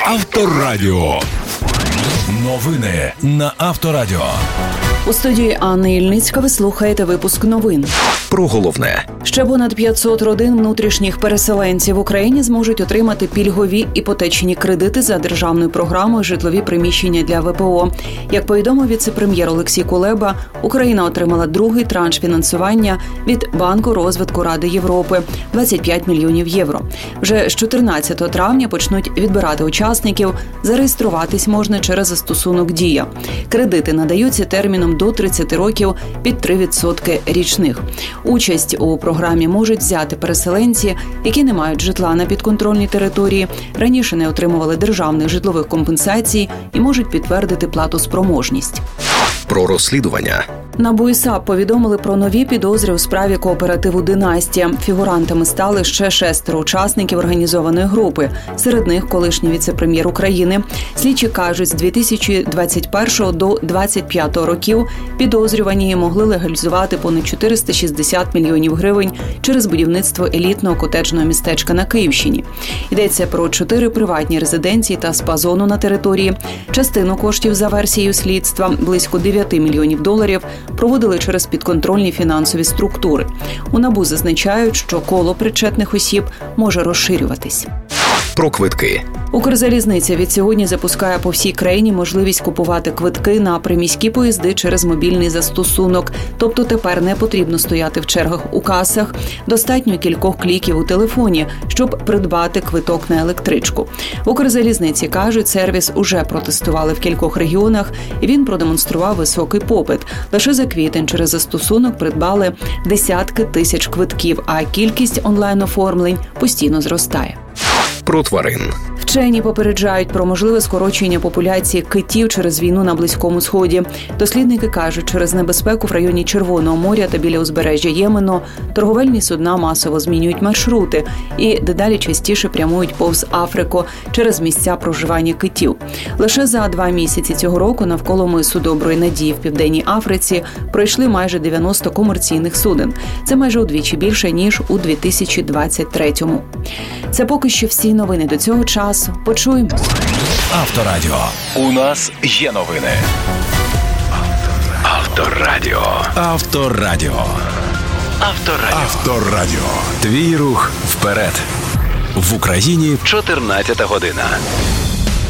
Авторадіо. Новини на Авторадіо. У студії Анни Ільницька ви слухаєте випуск новин. Про головне. Ще понад 500 родин внутрішніх переселенців в Україні зможуть отримати пільгові іпотечні кредити за державною програмою «Житлові приміщення для ВПО». Як повідомив віце-прем'єр Олексій Кулеба, Україна отримала другий транш фінансування від Банку розвитку Ради Європи – 25 мільйонів євро. Вже з 14 травня почнуть відбирати учасників. Зареєструватись можна через застосунок «Дія». Кредити надаються терміном до 30 років під 3% річних. Участь у програмі можуть взяти переселенці, які не мають житла на підконтрольній території, раніше не отримували державних житлових компенсацій і можуть підтвердити платоспроможність. Про розслідування. НАБУ і САП повідомили про нові підозри у справі кооперативу «Династія». Фігурантами стали ще 6 учасників організованої групи. Серед них колишній віце-прем'єр України. Слідчі кажуть, з 2021 до 2025 років підозрювані могли легалізувати понад 460 мільйонів гривень через будівництво елітного котеджного містечка на Київщині. Йдеться про 4 приватні резиденції та спа-зону на території. Частину коштів за версією слідства, близько 9 мільйонів доларів, проводили через підконтрольні фінансові структури. У НАБУ зазначають, що коло причетних осіб може розширюватись. Про квитки. Укрзалізниця від сьогодні запускає по всій країні можливість купувати квитки на приміські поїзди через мобільний застосунок. Тобто тепер не потрібно стояти в чергах у касах. Достатньо кількох кліків у телефоні, щоб придбати квиток на електричку. В Укрзалізниці кажуть, сервіс уже протестували в кількох регіонах, і він продемонстрував високий попит. Лише за квітень через застосунок придбали десятки тисяч квитків, а кількість онлайн-оформлень постійно зростає. Про тварин. Вчені попереджають про можливе скорочення популяції китів через війну на Близькому Сході. Дослідники кажуть, через небезпеку в районі Червоного моря та біля узбережжя Ємену торговельні судна масово змінюють маршрути і дедалі частіше прямують повз Африку через місця проживання китів. Лише за 2 місяці цього року навколо мису Доброї Надії в Південній Африці пройшли майже 90 комерційних суден. Це майже удвічі більше, ніж у 2023-му. Це поки що всі новини до цього часу. Почуємось. Авторадіо. У нас є новини. Авторадіо. Авторадіо. Авторадіо. Авторадіо. Твій рух вперед. В Україні 14 година.